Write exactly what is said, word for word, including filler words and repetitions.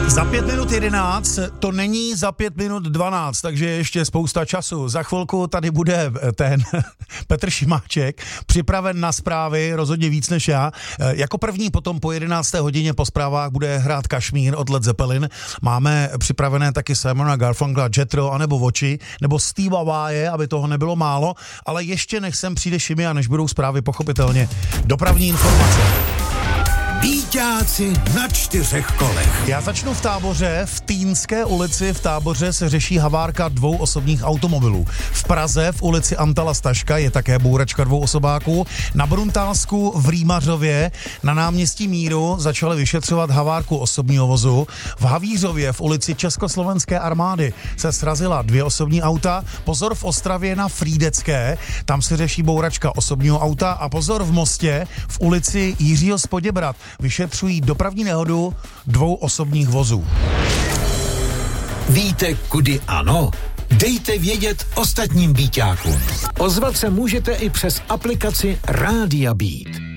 Za pět minut jedenáct, to není za pět minut dvanáct, takže ještě spousta času. Za chvilku tady bude ten Petr Šimáček, připraven na zprávy, rozhodně víc než já. Jako první potom po jedenácté hodině po zprávách bude hrát Kašmír od Led Zeppelin. Máme připravené taky Simona Garfunkla, Jethro, anebo Voči, nebo Steva Vaje, aby toho nebylo málo, ale ještě než sem přijde Šimi a než budou zprávy, pochopitelně dopravní informace. Bíťáci na čtyřech kolech. Já začnu v Táboře. V Týnské ulici v Táboře se řeší havárka dvou osobních automobilů. V Praze v ulici Antala Staška je také bouračka dvou osobáků. Na Bruntálsku v Rýmařově na náměstí Míru začali vyšetřovat havárku osobního vozu. V Havířově v ulici Československé armády se srazila dvě osobní auta. Pozor v Ostravě na Frýdecké, tam se řeší bouračka osobního auta. A pozor v Mostě v ulici Jiřího z Poděbrad vyšetřují dopravní nehodu dvou osobních vozů. Víte, kudy ano? Dejte vědět ostatním bíťákům. Ozvat se můžete i přes aplikaci Rádia Beat.